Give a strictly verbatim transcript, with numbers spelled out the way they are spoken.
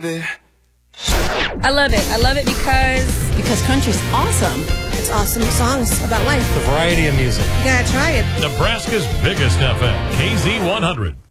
I love it. I love it because because country's awesome. It's awesome songs about life. The variety of music. You gotta try it. Nebraska's biggest F M, K Z one hundred.